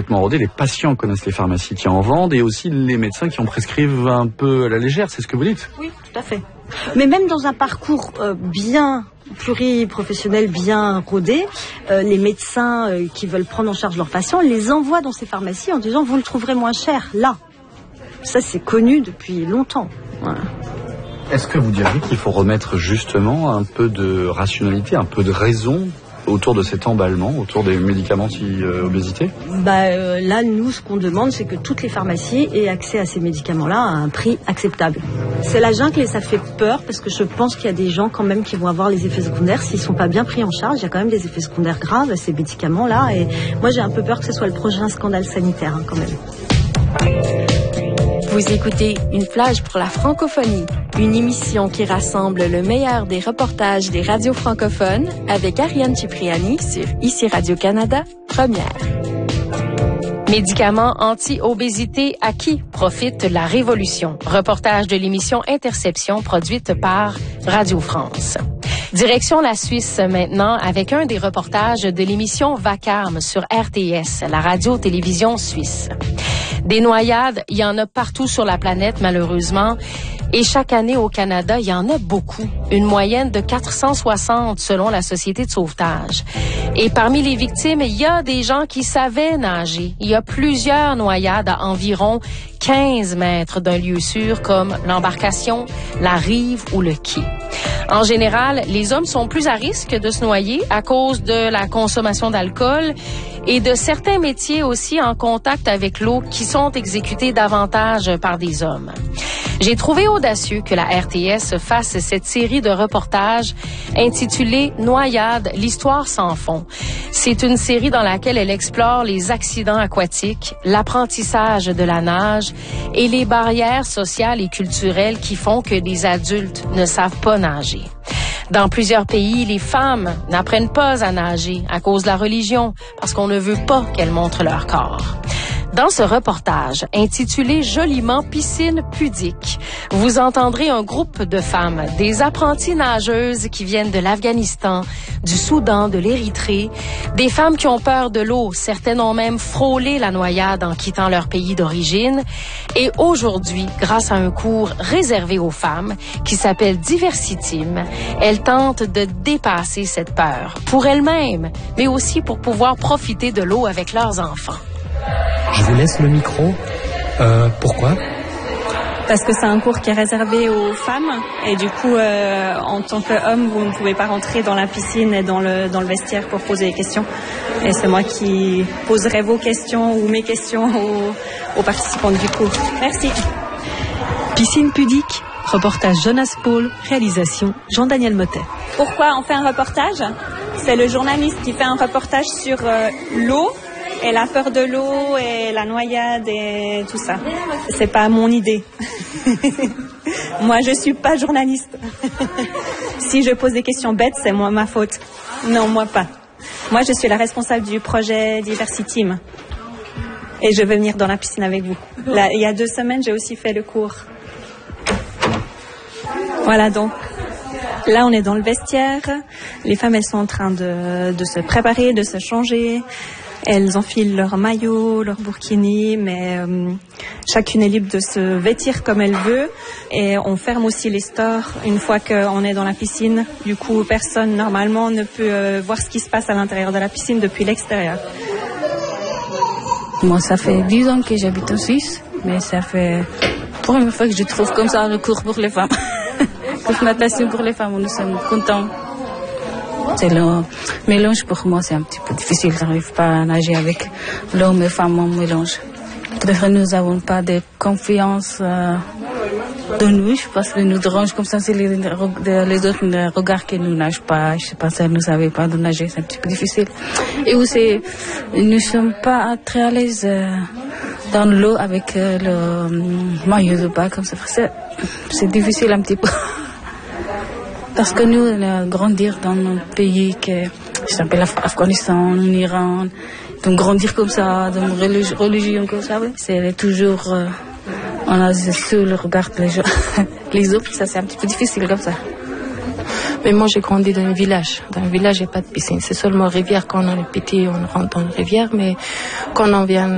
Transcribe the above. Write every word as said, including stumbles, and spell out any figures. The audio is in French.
parfaitement rodé. Les patients connaissent les pharmacies qui en vendent et aussi les médecins qui en prescrivent un peu à la légère. C'est ce que vous dites? Oui, tout à fait. Mais même dans un parcours euh, bien pluriprofessionnel, bien rodé, euh, les médecins euh, qui veulent prendre en charge leurs patients les envoient dans ces pharmacies en disant vous le trouverez moins cher là. Ça, c'est connu depuis longtemps. Voilà. Est-ce que vous diriez qu'il faut remettre justement un peu de rationalité, un peu de raison autour de cet emballement, autour des médicaments anti-obésité? Bah, euh, là, nous, ce qu'on demande, c'est que toutes les pharmacies aient accès à ces médicaments-là à un prix acceptable. C'est la jungle et ça fait peur parce que je pense qu'il y a des gens quand même qui vont avoir les effets secondaires. S'ils ne sont pas bien pris en charge, il y a quand même des effets secondaires graves à ces médicaments-là. Et moi, j'ai un peu peur que ce soit le prochain scandale sanitaire hein, quand même. Vous écoutez Une plage pour la francophonie, une émission qui rassemble le meilleur des reportages des radios francophones avec Ariane Cipriani sur Ici Radio-Canada, première. Médicaments anti-obésité, à qui profite la révolution? Reportage de l'émission Interception produite par Radio France. Direction la Suisse maintenant avec un des reportages de l'émission Vacarme sur R T S, la radio-télévision suisse. Des noyades, il y en a partout sur la planète malheureusement. Et chaque année au Canada, il y en a beaucoup. Une moyenne de quatre cent soixante selon la Société de sauvetage. Et parmi les victimes, il y a des gens qui savaient nager. Il y a plusieurs noyades à environ quinze mètres d'un lieu sûr comme l'embarcation, la rive ou le quai. En général, les hommes sont plus à risque de se noyer à cause de la consommation d'alcool et de certains métiers aussi en contact avec l'eau qui sont exécutés davantage par des hommes. J'ai trouvé audacieux que la R T S fasse cette série de reportages intitulée Noyade, l'histoire sans fond. C'est une série dans laquelle elle explore les accidents aquatiques, l'apprentissage de la nage et les barrières sociales et culturelles qui font que des adultes ne savent pas nager. Dans plusieurs pays, les femmes n'apprennent pas à nager à cause de la religion, parce qu'on ne veut pas qu'elles montrent leur corps. Dans ce reportage, intitulé joliment « Piscine pudique », vous entendrez un groupe de femmes, des apprenties nageuses qui viennent de l'Afghanistan, du Soudan, de l'Érythrée, des femmes qui ont peur de l'eau, certaines ont même frôlé la noyade en quittant leur pays d'origine. Et aujourd'hui, grâce à un cours réservé aux femmes qui s'appelle Diversiteam, elles tentent de dépasser cette peur pour elles-mêmes, mais aussi pour pouvoir profiter de l'eau avec leurs enfants. Je vous laisse le micro. Euh, pourquoi? Parce que c'est un cours qui est réservé aux femmes et du coup, euh, en tant qu'homme, vous ne pouvez pas rentrer dans la piscine et dans le, dans le vestiaire pour poser des questions. Et c'est moi qui poserai vos questions ou mes questions aux, aux participants du cours. Merci. Piscine pudique, reportage Jonas Paul, réalisation Jean-Daniel Motet. Pourquoi on fait un reportage? C'est le journaliste qui fait un reportage sur euh, l'eau et la peur de l'eau et la noyade et tout ça. C'est pas mon idée. Moi, je suis pas journaliste. Si je pose des questions bêtes, c'est moi ma faute. Non, moi pas. Moi, je suis la responsable du projet Diversiteam. Et je veux venir dans la piscine avec vous. Là, il y a deux semaines, j'ai aussi fait le cours. Voilà, donc. Là, on est dans le vestiaire. Les femmes, elles sont en train de, de se préparer, de se changer. Elles enfilent leur maillot, leur burkini, mais euh, chacune est libre de se vêtir comme elle veut. Et on ferme aussi les stores une fois qu'on est dans la piscine. Du coup, personne, normalement, ne peut euh, voir ce qui se passe à l'intérieur de la piscine depuis l'extérieur. Moi, ça fait dix ans que j'habite en Suisse, mais ça fait la première fois que je trouve comme ça le cours pour les femmes. Pour natation pour les femmes, nous sommes contents. C'est le mélange pour moi, c'est un petit peu difficile. Je n'arrive pas à nager avec l'homme et femme en mélange. Peut-être nous n'avons pas de confiance euh, de nous, parce que nous dérange comme ça, c'est les, les autres les regards que nous nagent pas. Je sais pas, ça, nous ne savons pas de nager, c'est un petit peu difficile. Et aussi, nous ne sommes pas très à l'aise euh, dans l'eau avec euh, le euh, maillot de bain comme ça. C'est, c'est difficile un petit peu. Parce que nous, on a grandi dans un pays qui s'appelle l'Afghanistan, en Iran, donc grandir comme ça, dans une religion, religion comme ça, oui. C'est toujours, euh, on a sur le regard les gens, les autres, ça c'est un petit peu difficile comme ça. Mais moi j'ai grandi dans un village. Dans un village, il n'y a pas de piscine. C'est seulement rivière. Quand on est petit, on rentre dans la rivière, mais quand on vient